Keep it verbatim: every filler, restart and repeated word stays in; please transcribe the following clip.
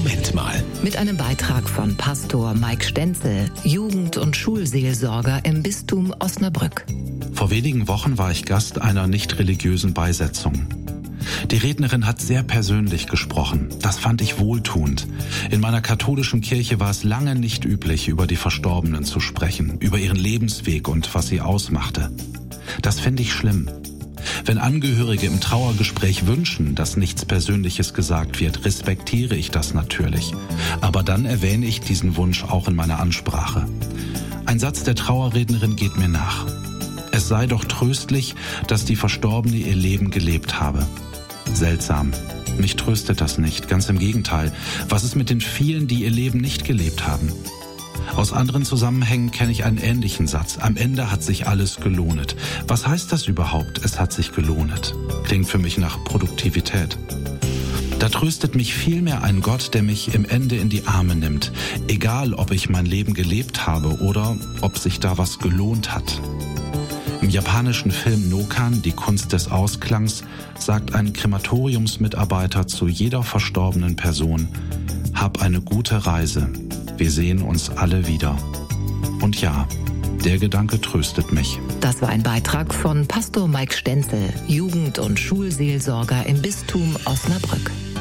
Moment mal. Mit einem Beitrag von Pastor Mike Stenzel, Jugend- und Schulseelsorger im Bistum Osnabrück. Vor wenigen Wochen war ich Gast einer nicht religiösen Beisetzung. Die Rednerin hat sehr persönlich gesprochen. Das fand ich wohltuend. In meiner katholischen Kirche war es lange nicht üblich, über die Verstorbenen zu sprechen, über ihren Lebensweg und was sie ausmachte. Das finde ich schlimm. Wenn Angehörige im Trauergespräch wünschen, dass nichts Persönliches gesagt wird, respektiere ich das natürlich. Aber dann erwähne ich diesen Wunsch auch in meiner Ansprache. Ein Satz der Trauerrednerin geht mir nach. Es sei doch tröstlich, dass die Verstorbene ihr Leben gelebt habe. Seltsam. Mich tröstet das nicht. Ganz im Gegenteil. Was ist mit den vielen, die ihr Leben nicht gelebt haben? Aus anderen Zusammenhängen kenne ich einen ähnlichen Satz. Am Ende hat sich alles gelohnt. Was heißt das überhaupt? Es hat sich gelohnt. Klingt für mich nach Produktivität. Da tröstet mich vielmehr ein Gott, der mich im Ende in die Arme nimmt. Egal, ob ich mein Leben gelebt habe oder ob sich da was gelohnt hat. Im japanischen Film Nokan, die Kunst des Ausklangs, sagt ein Krematoriumsmitarbeiter zu jeder verstorbenen Person: Hab eine gute Reise. Wir sehen uns alle wieder. Und ja, der Gedanke tröstet mich. Das war ein Beitrag von Pastor Mike Stenzel, Jugend- und Schulseelsorger im Bistum Osnabrück.